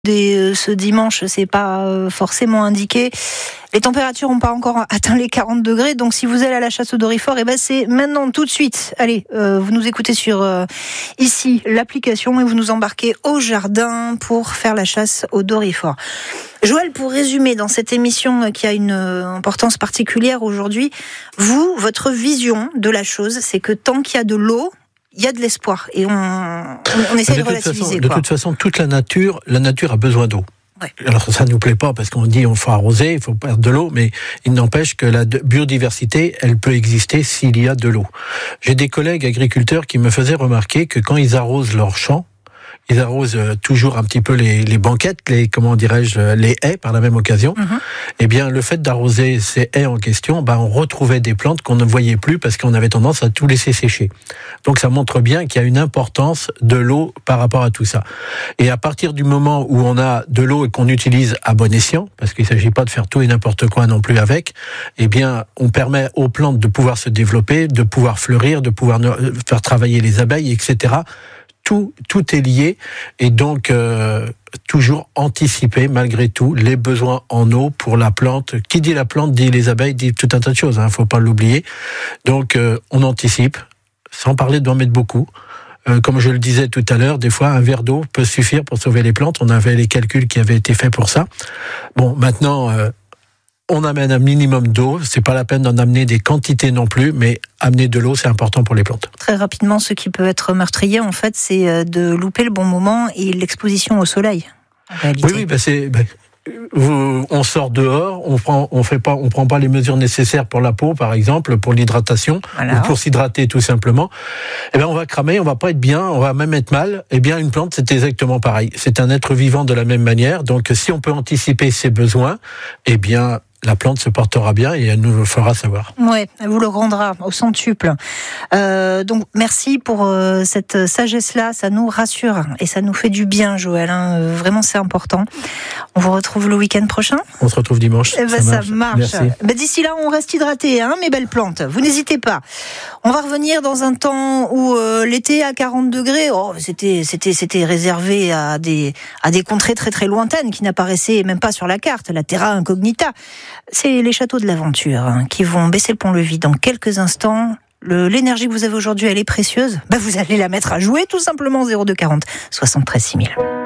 Ce dimanche, c'est pas forcément indiqué. Les températures n'ont pas encore atteint les 40 degrés, donc si vous allez à la chasse au dorifort, c'est maintenant, tout de suite. Allez, vous nous écoutez sur ici l'application et vous nous embarquez au jardin pour faire la chasse au dorifort. Joël, pour résumer dans cette émission qui a une importance particulière aujourd'hui, votre vision de la chose, c'est que tant qu'il y a de l'eau, il y a de l'espoir et on essaie de relativiser. De toute façon, toute la nature a besoin d'eau. Ouais. Alors ça nous plaît pas parce qu'on dit on faut arroser, il faut perdre de l'eau, mais il n'empêche que la biodiversité, elle peut exister s'il y a de l'eau. J'ai des collègues agriculteurs qui me faisaient remarquer que quand ils arrosent leurs champs, ils arrosent toujours un petit peu les banquettes, les haies par la même occasion. Mm-hmm. Eh bien, le fait d'arroser ces haies en question, on retrouvait des plantes qu'on ne voyait plus parce qu'on avait tendance à tout laisser sécher. Donc, ça montre bien qu'il y a une importance de l'eau par rapport à tout ça. Et à partir du moment où on a de l'eau et qu'on utilise à bon escient, parce qu'il ne s'agit pas de faire tout et n'importe quoi non plus avec, eh bien, on permet aux plantes de pouvoir se développer, de pouvoir fleurir, de pouvoir faire travailler les abeilles, etc. Tout est lié et donc toujours anticiper malgré tout les besoins en eau pour la plante. Qui dit la plante dit les abeilles, dit tout un tas de choses, faut pas l'oublier. Donc on anticipe, sans parler d'en mettre beaucoup. Comme je le disais tout à l'heure, des fois un verre d'eau peut suffire pour sauver les plantes. On avait les calculs qui avaient été faits pour ça. Bon, maintenant on amène un minimum d'eau, c'est pas la peine d'en amener des quantités non plus, mais amener de l'eau, c'est important pour les plantes. Très rapidement, ce qui peut être meurtrier, en fait, c'est de louper le bon moment et l'exposition au soleil. Oui, on sort dehors, on prend pas les mesures nécessaires pour la peau, par exemple, pour l'hydratation, ou pour s'hydrater tout simplement. On va cramer, on va pas être bien, on va même être mal. Une plante, c'est exactement pareil. C'est un être vivant de la même manière. Donc, si on peut anticiper ses besoins, la plante se portera bien et elle nous le fera savoir. Oui, elle vous le rendra au centuple. Donc, merci pour cette sagesse-là. Ça nous rassure et ça nous fait du bien, Joël. Vraiment, c'est important. On vous retrouve le week-end prochain. On se retrouve dimanche. Ça marche. D'ici là, on reste hydraté, mes belles plantes. Vous n'hésitez pas. On va revenir dans un temps où l'été à 40 degrés, c'était réservé à des contrées très très lointaines qui n'apparaissaient même pas sur la carte, la terra incognita. C'est les châteaux de l'aventure qui vont baisser le pont-levis dans quelques instants. L'énergie que vous avez aujourd'hui, elle est précieuse. Vous allez la mettre à jouer tout simplement. 02 40 73 6000.